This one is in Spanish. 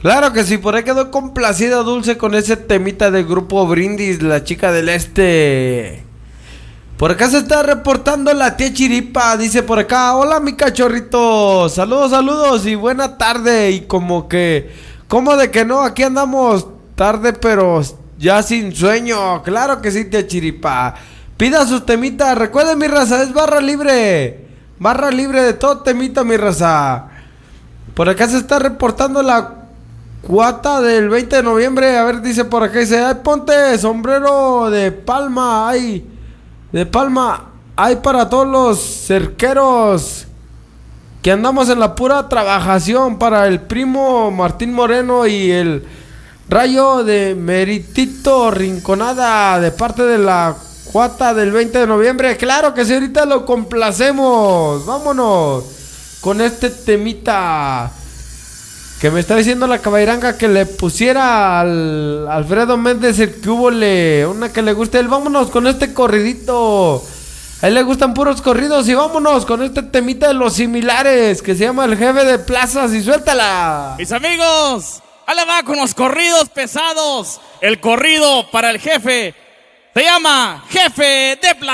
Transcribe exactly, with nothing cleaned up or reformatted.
Claro que sí, por ahí quedó complacida Dulce con ese temita de Grupo Brindis, la chica del este. Por acá se está reportando la tía Chiripa, dice por acá, hola mi cachorrito, saludos, saludos y buena tarde. Y como que, ¿cómo de que no? Aquí andamos tarde pero ya sin sueño, claro que sí tía Chiripa. Pida sus temitas, recuerden mi raza, es barra libre, barra libre de todo temita mi raza. Por acá se está reportando la cuata del veinte de noviembre, a ver dice por acá, dice, ay ponte sombrero de palma, ay. De palma, hay para todos los cerqueros que andamos en la pura trabajación. Para el primo Martín Moreno y el rayo de Meritito Rinconada, de parte de la cuata del veinte de noviembre. Claro que sí, ahorita lo complacemos. Vámonos con este temita que me está diciendo la cabairanga que le pusiera al Alfredo Méndez el que hubo le, una que le guste a él. Vámonos con este corridito. A él le gustan puros corridos y vámonos con este temita de los similares que se llama El Jefe de Plazas y suéltala. Mis amigos, ahí le va con los corridos pesados. El corrido para el jefe se llama Jefe de Plazas.